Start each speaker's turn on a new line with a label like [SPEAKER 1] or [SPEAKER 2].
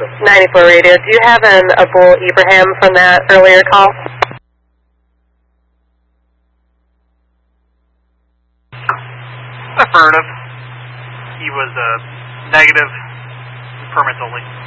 [SPEAKER 1] 94 radio. Do you have an Abul Ibrahim from that earlier call?
[SPEAKER 2] Affirmative. He was negative, permits only.